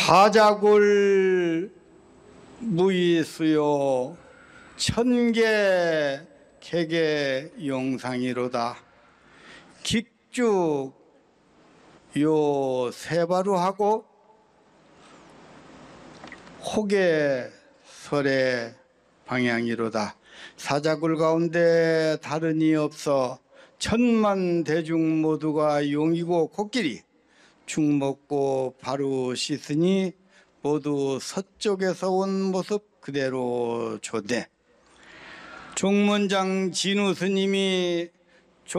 사자굴 무이수요 천개 개개 용상이로다. 깊쭉 요 세바로 하고 혹의 설의 방향이로다. 사자굴 가운데 다른이 없어 천만 대중 모두가 용이고 코끼리 죽 먹고 바로 씻으니 모두 서쪽에서 온 모습 그대로 좋네. 종문장 진우 스님이